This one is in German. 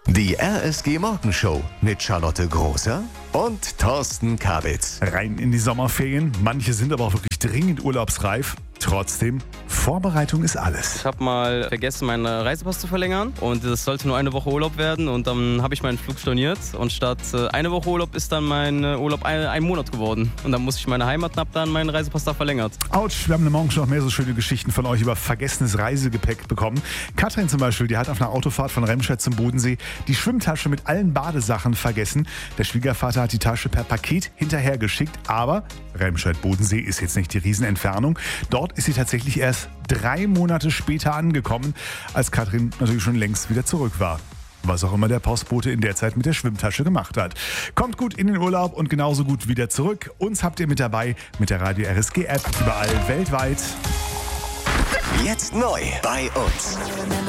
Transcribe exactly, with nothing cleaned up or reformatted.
Die R S G Morgenshow mit Charlotte Großer und Thorsten Kabitz. Rein in die Sommerferien. Manche sind aber auch wirklich dringend urlaubsreif. Trotzdem, Vorbereitung ist alles. Ich habe mal vergessen, meinen Reisepass zu verlängern und es sollte nur eine Woche Urlaub werden und dann habe ich meinen Flug storniert und statt äh, eine Woche Urlaub ist dann mein äh, Urlaub ein, ein Monat geworden und dann musste ich meine Heimat und habe dann meinen Reisepass da verlängert. Autsch, wir haben in der Morgenshow noch mehr so schöne Geschichten von euch über vergessenes Reisegepäck bekommen. Katrin zum Beispiel, die hat auf einer Autofahrt von Remscheid zum Bodensee die Schwimmtasche mit allen Badesachen vergessen. Der Schwiegervater hat die Tasche per Paket hinterhergeschickt, aber Remscheid-Bodensee ist jetzt nicht die Riesenentfernung. Dort ist sie tatsächlich erst drei Monate später angekommen, als Katrin natürlich schon längst wieder zurück war. Was auch immer der Postbote in der Zeit mit der Schwimmtasche gemacht hat. Kommt gut in den Urlaub und genauso gut wieder zurück. Uns habt ihr mit dabei mit der Radio R S G App überall weltweit. Jetzt neu bei uns.